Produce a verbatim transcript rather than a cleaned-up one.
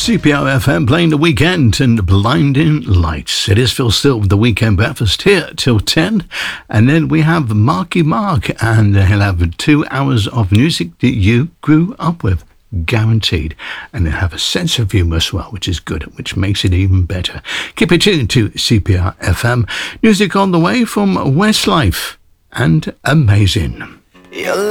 C P R F M playing The Weekend and Blinding Lights. It is Phil Still with The Weekend Breakfast here till ten. And then we have Marky Mark, and he'll have two hours of music that you grew up with, guaranteed. And they'll have a sense of humour as well, which is good, which makes it even better. Keep it tuned to C P R F M. Music on the way from Westlife and Amazing.